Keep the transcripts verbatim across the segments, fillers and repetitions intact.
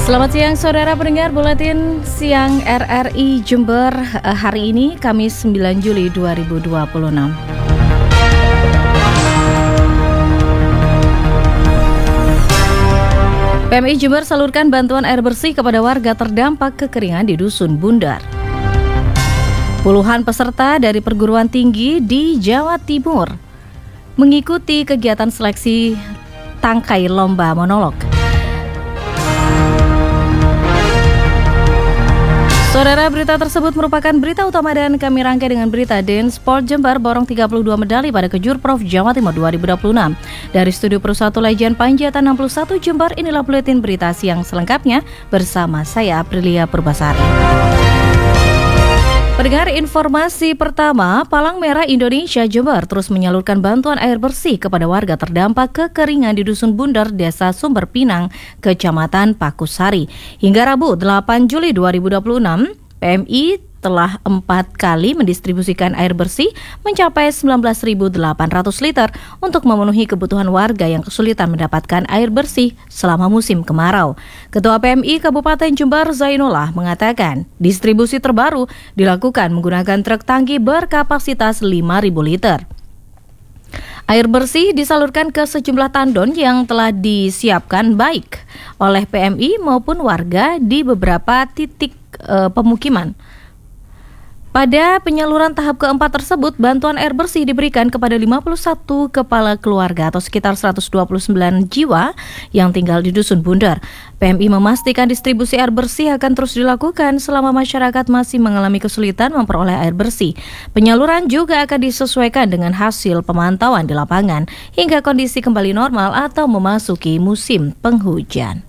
Selamat siang saudara pendengar Buletin Siang R R I Jember hari ini Kamis sembilan Juli dua ribu dua puluh enam. P M I Jember salurkan bantuan air bersih kepada warga terdampak kekeringan di Dusun Bundar. Puluhan peserta dari perguruan tinggi di Jawa Timur mengikuti kegiatan seleksi tangkai lomba monolog. Saudara, berita tersebut merupakan berita utama dan kami rangkai dengan berita Den Sport Jember borong tiga puluh dua medali pada Kejurprov Jawa Timur dua ribu dua puluh enam. Dari Studio Pro satu Legian Panjaitan enam puluh satu Jember, inilah buletin berita siang selengkapnya bersama saya Aprilia Purbasari. Pendengar, informasi pertama, Palang Merah Indonesia Jember terus menyalurkan bantuan air bersih kepada warga terdampak kekeringan di Dusun Bundar, Desa Sumber Pinang, Kecamatan Pakusari. Hingga Rabu delapan Juli dua ribu dua puluh enam, P M I telah empat kali mendistribusikan air bersih mencapai sembilan belas ribu delapan ratus liter untuk memenuhi kebutuhan warga yang kesulitan mendapatkan air bersih selama musim kemarau. Ketua P M I Kabupaten Jember Zainullah mengatakan distribusi terbaru dilakukan menggunakan truk tangki berkapasitas lima ribu liter. Air bersih disalurkan ke sejumlah tandon yang telah disiapkan baik oleh P M I maupun warga di beberapa titik e, pemukiman. Pada penyaluran tahap keempat tersebut, bantuan air bersih diberikan kepada lima puluh satu kepala keluarga atau sekitar seratus dua puluh sembilan jiwa yang tinggal di Dusun Bundar. P M I memastikan distribusi air bersih akan terus dilakukan selama masyarakat masih mengalami kesulitan memperoleh air bersih. Penyaluran juga akan disesuaikan dengan hasil pemantauan di lapangan hingga kondisi kembali normal atau memasuki musim penghujan.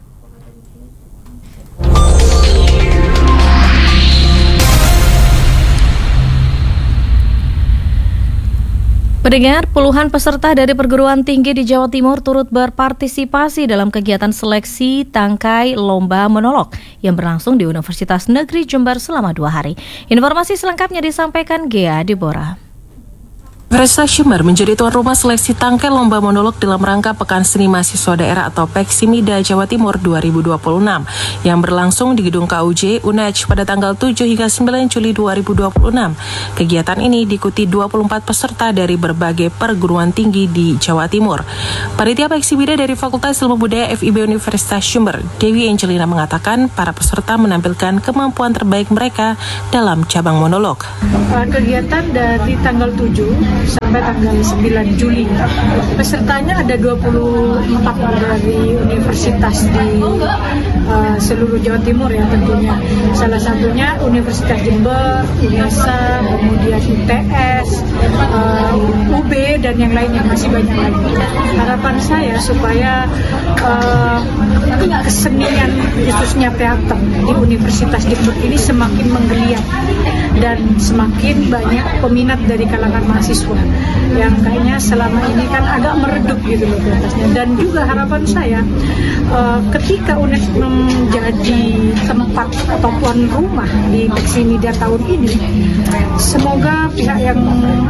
Pendengar, puluhan peserta dari perguruan tinggi di Jawa Timur turut berpartisipasi dalam kegiatan seleksi tangkai lomba monolog yang berlangsung di Universitas Negeri Jember selama dua hari. Informasi selengkapnya disampaikan Gea Deborah. Universitas Jember menjadi tuan rumah seleksi tangkai lomba monolog dalam rangka Pekan Seni Mahasiswa Daerah atau Peksimida Jawa Timur dua ribu dua puluh enam yang berlangsung di Gedung K U J U N E D pada tanggal tujuh hingga sembilan Juli dua ribu dua puluh enam. Kegiatan ini diikuti dua puluh empat peserta dari berbagai perguruan tinggi di Jawa Timur. Panitia Peksimida dari Fakultas Ilmu Budaya F I B Universitas Jember, Dewi Angelina mengatakan para peserta menampilkan kemampuan terbaik mereka dalam cabang monolog. Kegiatan dari tanggal tujuh sampai tanggal sembilan Juli. Pesertanya ada dua puluh empat dari universitas di uh, seluruh Jawa Timur ya tentunya. Salah satunya Universitas Jember, U N E S A, kemudian U T S, uh, U B dan yang lainnya, masih banyak lagi. Harapan saya supaya uh, kesenian khususnya teater di Universitas Jember ini semakin menggeliat dan semakin banyak peminat dari kalangan mahasiswa yang kayaknya selama ini kan agak meredup gitu loh di atasnya. Dan juga harapan saya uh, ketika U N E D menjadi tempat atau tuan rumah di Peksimida tahun ini, semoga pihak yang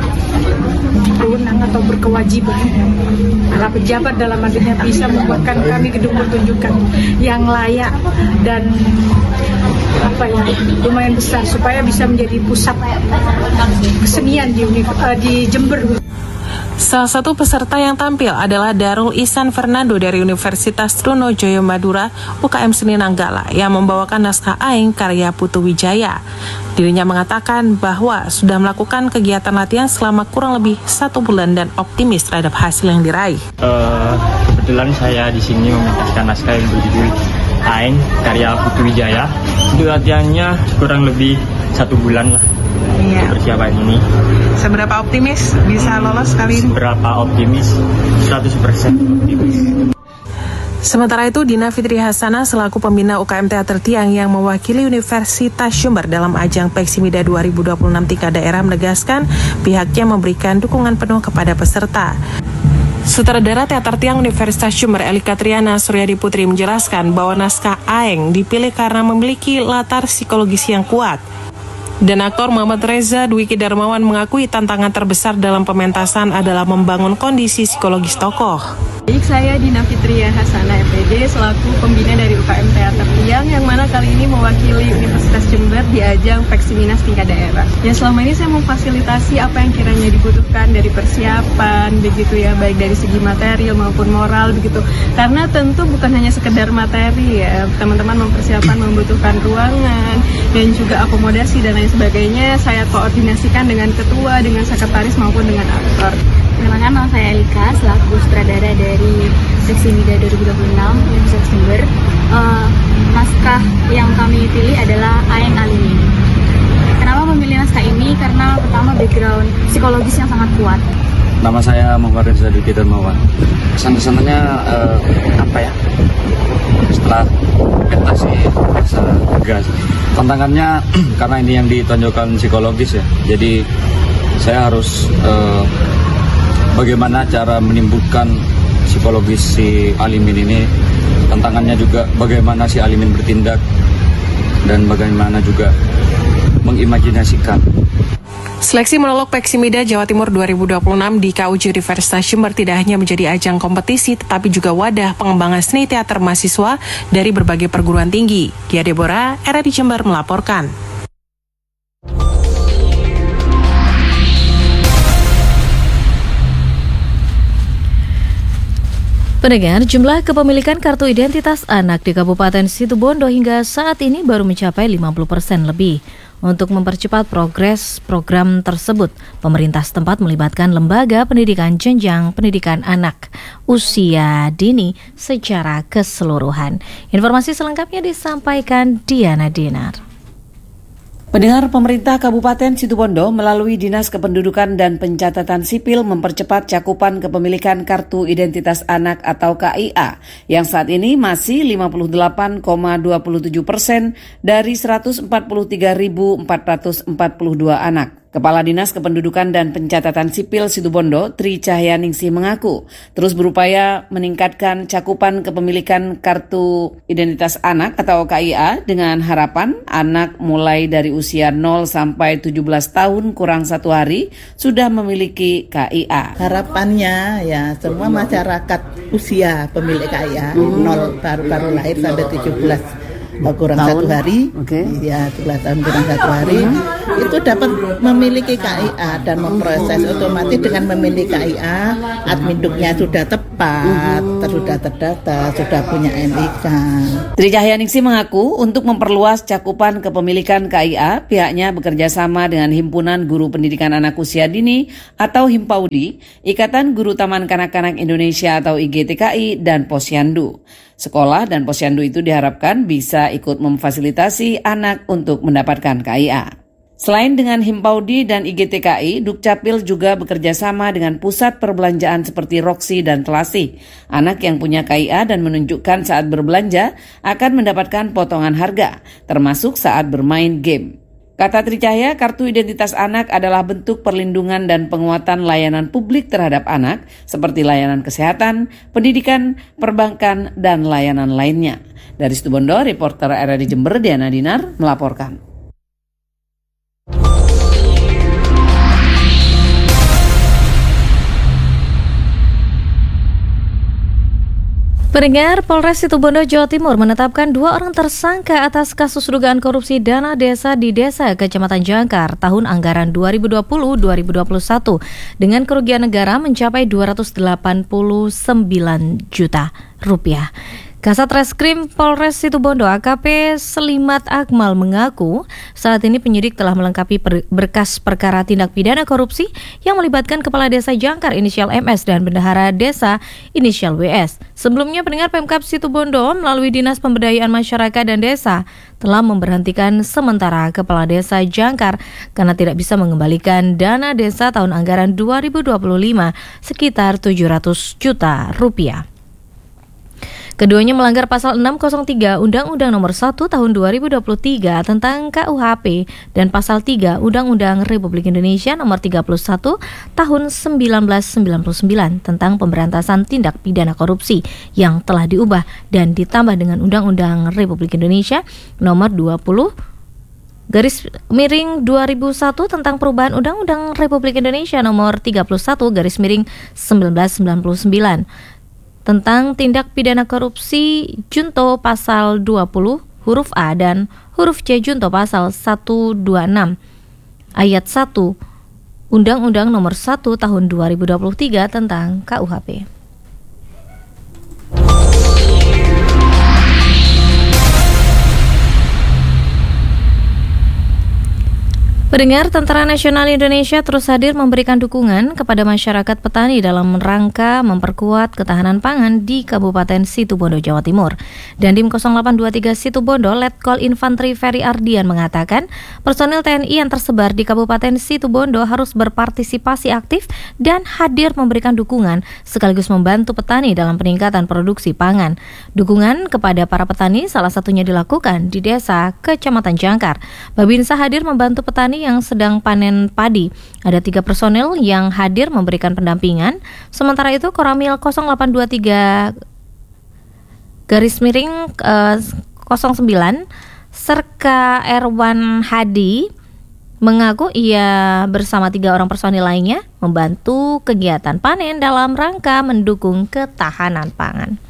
berwenang atau berkewajiban, para pejabat dalam artinya, bisa membuatkan kami gedung pertunjukan yang layak dan apa ya lumayan besar supaya bisa menjadi pusat kesenian di, uh, di Jember. Salah satu peserta yang tampil adalah Darul Ihsan Fernando dari Universitas Trunojoyo Madura U K M Seni Nanggala yang membawakan naskah Aing karya Putu Wijaya. Dirinya mengatakan bahwa sudah melakukan kegiatan latihan selama kurang lebih satu bulan dan optimis terhadap hasil yang diraih. Uh, kebetulan saya di sini mementaskan naskah yang berjudul Aing karya Putu Wijaya. Untuk latihannya kurang lebih satu bulan lah. Iya. Persiapan ini. Seberapa optimis bisa lolos kali ini? Seberapa optimis? seratus persen optimis. Sementara itu, Dina Fitri Hasanah selaku pembina U K M Teater Tiang yang mewakili Universitas Jember dalam ajang Peksimida dua ribu dua puluh enam tingkat daerah menegaskan pihaknya memberikan dukungan penuh kepada peserta. Sutradara Teater Tiang Universitas Jember Elika Triana Suryadi Putri menjelaskan bahwa naskah Aeng dipilih karena memiliki latar psikologis yang kuat. Dan aktor Muhammad Reza Dwiki Darmawan mengakui tantangan terbesar dalam pementasan adalah membangun kondisi psikologis tokoh. Baik, saya Dina Fitria Hasanah M P D selaku pembina dari U K M Teater Tiang yang mana kali ini mewakili Universitas Jember di ajang Peksiminas tingkat daerah. Ya, selama ini saya memfasilitasi apa yang kiranya dibutuhkan dari persiapan begitu ya, baik dari segi material maupun moral begitu. Karena tentu bukan hanya sekedar materi ya, teman-teman mempersiapkan membutuhkan ruangan dan juga akomodasi dan lain sebagainya. Saya koordinasikan dengan ketua, dengan sekretaris maupun dengan aktor. Perkenalkan, nama saya Elika, selaku sutradara dari Seksi Mida dua ribu dua puluh enam Universitas Jember. Uh, naskah yang kami pilih adalah Aeng Alimin. Kenapa memilih naskah ini? Karena pertama background psikologis yang sangat kuat. Nama saya Muhammad Reza Dwiki Darmawan. Kesan-kesannya uh, apa ya? Setelah pentas sih rasa tegas. Tantangannya karena ini yang ditonjolkan psikologis ya. Jadi saya harus uh, bagaimana cara menimbulkan psikologis si Alimin ini. Tantangannya juga bagaimana si Alimin bertindak dan bagaimana juga mengimajinasikan. Seleksi monolog Peksimida Jawa Timur dua ribu dua puluh enam di K U J Universitas Jember tidak hanya menjadi ajang kompetisi, tetapi juga wadah pengembangan seni teater mahasiswa dari berbagai perguruan tinggi. Gia Deborah, R R I Jember melaporkan. Pendengar, jumlah kepemilikan kartu identitas anak di Kabupaten Situbondo hingga saat ini baru mencapai lima puluh persen lebih. Untuk mempercepat progres program tersebut, pemerintah setempat melibatkan lembaga pendidikan jenjang pendidikan anak usia dini secara keseluruhan. Informasi selengkapnya disampaikan Diana Dinar. Pendengar, pemerintah Kabupaten Situbondo melalui Dinas Kependudukan dan Pencatatan Sipil mempercepat cakupan kepemilikan Kartu Identitas Anak atau K I A yang saat ini masih lima puluh delapan koma dua tujuh persen dari seratus empat puluh tiga ribu empat ratus empat puluh dua anak. Kepala Dinas Kependudukan dan Pencatatan Sipil Situbondo, Tri Cahyaningsih mengaku terus berupaya meningkatkan cakupan kepemilikan Kartu Identitas Anak atau K I A dengan harapan anak mulai dari usia nol sampai tujuh belas tahun kurang satu hari sudah memiliki K I A. Harapannya ya semua masyarakat usia pemilik K I A hmm. nol baru-baru lahir sampai tujuh belas kurang tahun. satu hari, okay. ya tujuh belas tahun kurang satu hari, hmm. itu dapat memiliki K I A dan memproses otomatis dengan memiliki K I A, adminduknya sudah tepat, hmm. sudah terdata, sudah punya N I K. Tri Cahyaningsih mengaku untuk memperluas cakupan kepemilikan K I A, pihaknya bekerja sama dengan Himpunan Guru Pendidikan Anak Usia Dini atau Himpaudi, Ikatan Guru Taman Kanak-Kanak Indonesia atau I G T K I, dan Posyandu. Sekolah dan posyandu itu diharapkan bisa ikut memfasilitasi anak untuk mendapatkan K I A. Selain dengan Himpaudi dan I G T K I, Dukcapil juga bekerja sama dengan pusat perbelanjaan seperti Roxy dan Telasi. Anak yang punya K I A dan menunjukkan saat berbelanja akan mendapatkan potongan harga, termasuk saat bermain game. Kata Tri Cahya, Kartu Identitas Anak adalah bentuk perlindungan dan penguatan layanan publik terhadap anak, seperti layanan kesehatan, pendidikan, perbankan, dan layanan lainnya. Dari Situbondo, reporter R R I Jember, Diana Dinar, melaporkan. Pendengar, Polres Situbondo, Jawa Timur menetapkan dua orang tersangka atas kasus dugaan korupsi dana desa di Desa Kecamatan Jangkar tahun anggaran dua ribu dua puluh dua ribu dua puluh satu dengan kerugian negara mencapai dua ratus delapan puluh sembilan juta rupiah. Kasat Reskrim Polres Situbondo A K P Selimat Akmal mengaku saat ini penyidik telah melengkapi berkas perkara tindak pidana korupsi yang melibatkan Kepala Desa Jangkar inisial M S dan Bendahara Desa inisial W S. Sebelumnya pendengar Pemkab Situbondo melalui Dinas Pemberdayaan Masyarakat dan Desa telah memberhentikan sementara Kepala Desa Jangkar karena tidak bisa mengembalikan dana desa tahun anggaran dua ribu dua puluh lima sekitar tujuh ratus juta rupiah. Keduanya melanggar pasal enam nol tiga Undang-Undang Nomor satu Tahun dua ribu dua puluh tiga tentang K U H P dan pasal tiga Undang-Undang Republik Indonesia Nomor tiga puluh satu Tahun seribu sembilan ratus sembilan puluh sembilan tentang pemberantasan tindak pidana korupsi yang telah diubah dan ditambah dengan Undang-Undang Republik Indonesia Nomor dua puluh garis miring dua ribu satu tentang perubahan Undang-Undang Republik Indonesia nomor tiga puluh satu garis miring seribu sembilan ratus sembilan puluh sembilan tentang tindak pidana korupsi junto pasal dua puluh huruf A dan huruf C junto pasal seratus dua puluh enam ayat satu Undang-Undang nomor satu tahun dua ribu dua puluh tiga tentang K U H P. Pendengar, Tentara Nasional Indonesia terus hadir memberikan dukungan kepada masyarakat petani dalam rangka memperkuat ketahanan pangan di Kabupaten Situbondo, Jawa Timur. Dandim nol delapan dua tiga Situbondo, Letkol Infantri Ferry Ardian mengatakan, personil T N I yang tersebar di Kabupaten Situbondo harus berpartisipasi aktif dan hadir memberikan dukungan sekaligus membantu petani dalam peningkatan produksi pangan. Dukungan kepada para petani salah satunya dilakukan di Desa Kecamatan Jangkar. Babinsa hadir membantu petani yang sedang panen padi. Ada tiga personel yang hadir memberikan pendampingan. Sementara itu Koramil nol delapan dua tiga garis miring eh, nol sembilan Serka Erwan Hadi mengaku ia bersama tiga orang personil lainnya membantu kegiatan panen dalam rangka mendukung ketahanan pangan.